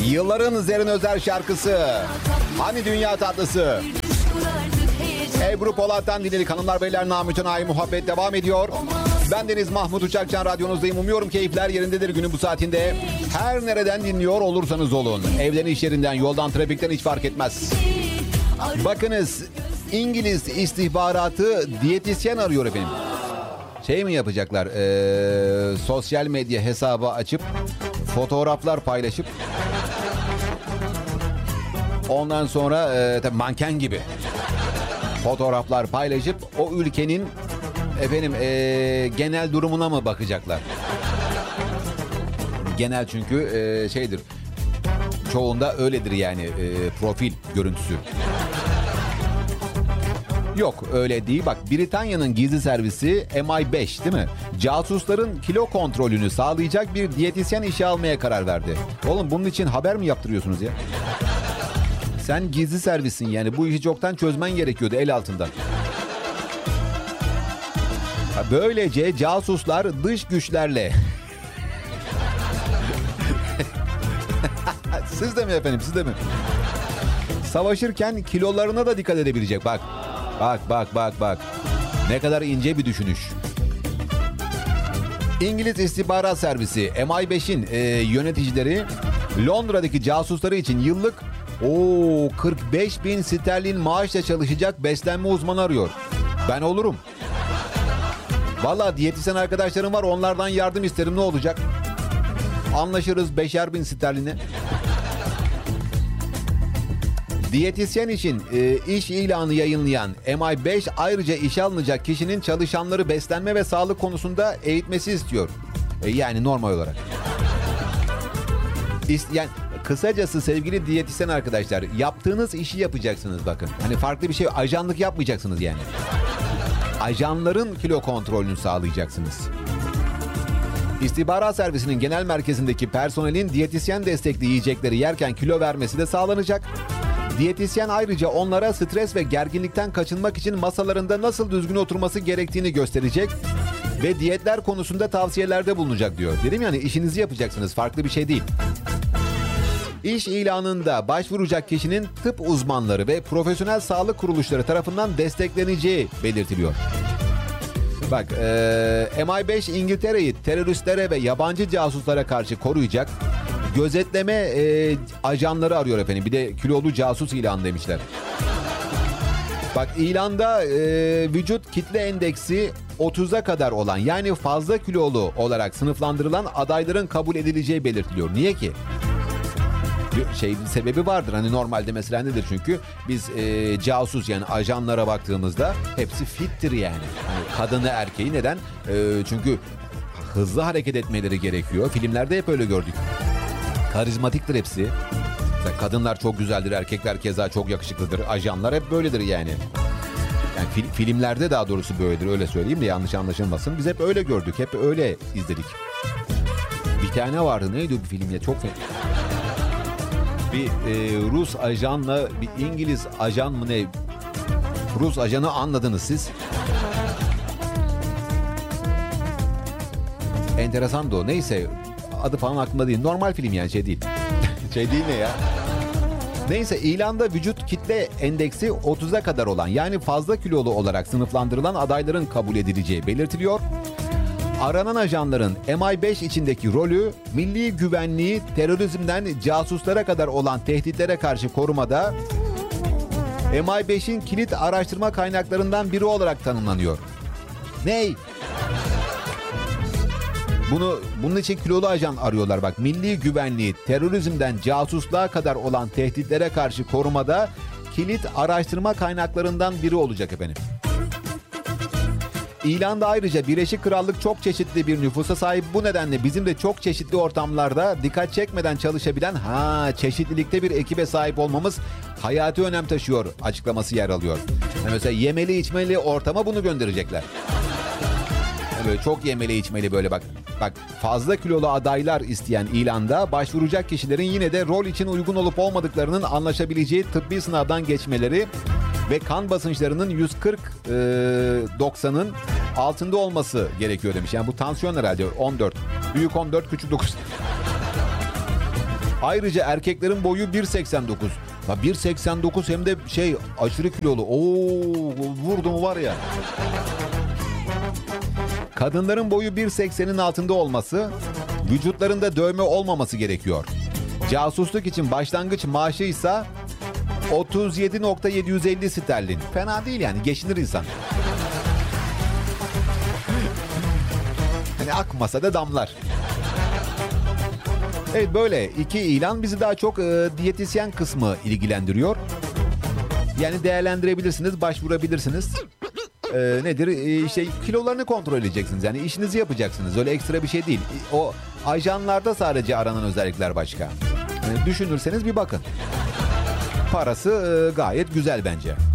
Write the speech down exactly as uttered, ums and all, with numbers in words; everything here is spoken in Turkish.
Yılların Zerrin Özer şarkısı. Hani dünya tatlısı. Ebru Polat'tan dinledik. Hanımlar beyler, namütenayi muhabbet devam ediyor. Ben Deniz Mahmut Uçakcan, radyonuzdayım. Umuyorum keyifler yerindedir günün bu saatinde. Her nereden dinliyor olursanız olun. Evden, iş yerinden, yoldan, trafikten hiç fark etmez. Bakınız, İngiliz istihbaratı diyetisyen arıyor efendim. Şey mi yapacaklar? Ee, sosyal medya hesabı açıp fotoğraflar paylaşıp ondan sonra e, tabii manken gibi fotoğraflar paylaşıp o ülkenin efendim e, genel durumuna mı bakacaklar? Genel çünkü e, şeydir. Çoğunda öyledir yani e, profil görüntüsü. Yok öyle değil. Bak, Britanya'nın gizli servisi M I beş değil mi? Casusların kilo kontrolünü sağlayacak bir diyetisyen işe almaya karar verdi. Oğlum, bunun için haber mi yaptırıyorsunuz ya? Sen gizli servissin yani. Bu işi çoktan çözmen gerekiyordu el altından. Böylece casuslar dış güçlerle... Siz de mi efendim, siz de mi? Savaşırken kilolarına da dikkat edebilecek. Bak, bak, bak, bak, bak. Ne kadar ince bir düşünüş. İngiliz İstihbarat Servisi M I beşin e, yöneticileri Londra'daki casusları için yıllık o kırk beş bin sterlin maaşla çalışacak beslenme uzmanı arıyor. Ben olurum. Vallahi diyetisyen arkadaşlarım var, onlardan yardım isterim, ne olacak? Anlaşırız beşer bin sterline. Diyetisyen için e, iş ilanı yayınlayan M I beş ayrıca işe alınacak kişinin çalışanları beslenme ve sağlık konusunda eğitmesi istiyor. E, yani normal olarak. İst, yani kısacası sevgili diyetisyen arkadaşlar, yaptığınız işi yapacaksınız bakın. Hani farklı bir şey, ajanlık yapmayacaksınız yani. Ajanların kilo kontrolünü sağlayacaksınız. İstihbarat Servisi'nin genel merkezindeki personelin diyetisyen destekli yiyecekleri yerken kilo vermesi de sağlanacak. Diyetisyen ayrıca onlara stres ve gerginlikten kaçınmak için masalarında nasıl düzgün oturması gerektiğini gösterecek ve diyetler konusunda tavsiyelerde bulunacak diyor. Dedim yani, işinizi yapacaksınız, farklı bir şey değil. İş ilanında başvuracak kişinin tıp uzmanları ve profesyonel sağlık kuruluşları tarafından destekleneceği belirtiliyor. Bak, ee, M I beş İngiltere'yi teröristlere ve yabancı casuslara karşı koruyacak gözetleme e, ajanları arıyor efendim. Bir de kilolu casus ilan demişler. Bak, ilanda e, vücut kitle endeksi otuza kadar olan, yani fazla kilolu olarak sınıflandırılan adayların kabul edileceği belirtiliyor. Niye ki? Şey, sebebi vardır. Hani normalde mesela nedir, çünkü biz e, casus yani ajanlara baktığımızda hepsi fittir yani. Hani kadını erkeği, neden? E, çünkü hızlı hareket etmeleri gerekiyor. Filmlerde hep öyle gördük. Karizmatiktir hepsi. Mesela kadınlar çok güzeldir, erkekler keza çok yakışıklıdır. Ajanlar hep böyledir yani. Yani fil, filmlerde daha doğrusu böyledir, öyle söyleyeyim de yanlış anlaşılmasın. Biz hep öyle gördük, hep öyle izledik. Bir tane vardı, neydi o bir film ya, çok bir e, Rus ajanla bir İngiliz ajan mı ne? Rus ajanı anladınız siz. Enteresan da o. Neyse, adı falan aklımda değil. Normal film yani, şey değil. Şey değil ne ya? Neyse, ilanda vücut kitle endeksi otuza kadar olan, yani fazla kilolu olarak sınıflandırılan adayların kabul edileceği belirtiliyor. Aranan ajanların M I beş içindeki rolü, milli güvenliği, terörizmden casuslara kadar olan tehditlere karşı korumada M I beşin kilit araştırma kaynaklarından biri olarak tanımlanıyor. Ney? Bunu bunun için kilolu ajan arıyorlar bak. Milli güvenliği, terörizmden casusluğa kadar olan tehditlere karşı korumada kilit araştırma kaynaklarından biri olacak efendim. İlanda ayrıca Birleşik Krallık çok çeşitli bir nüfusa sahip. Bu nedenle bizim de çok çeşitli ortamlarda dikkat çekmeden çalışabilen, ha çeşitlilikte bir ekibe sahip olmamız hayati önem taşıyor açıklaması yer alıyor. Yani mesela yemeli içmeli ortama bunu gönderecekler. Yani böyle çok yemeli içmeli böyle bak. Bak, fazla kilolu adaylar isteyen ilanda başvuracak kişilerin yine de rol için uygun olup olmadıklarının anlaşabileceği tıbbi sınavdan geçmeleri ve kan basınçlarının yüz kırk doksanın altında olması gerekiyor demiş. Yani bu tansiyon herhalde on dört. Büyük on dört, küçük dokuz. Ayrıca erkeklerin boyu bir seksen dokuz. Ya bir seksen dokuz hem de şey aşırı kilolu. Oo, vurdu mu var ya. Kadınların boyu bir seksenin altında olması, vücutlarında dövme olmaması gerekiyor. Casusluk için başlangıç maaşı ise otuz yedi bin yedi yüz elli sterlin. Fena değil yani, geçinir insan. Hani akmasa da damlar. Evet, böyle iki ilan bizi daha çok e, diyetisyen kısmı ilgilendiriyor. Yani değerlendirebilirsiniz, başvurabilirsiniz. E, nedir? E, işte kilolarını kontrol edeceksiniz. Yani işinizi yapacaksınız. Öyle ekstra bir şey değil. O ajanlarda sadece aranan özellikler başka. E, düşünürseniz bir bakın. Parası e, gayet güzel bence.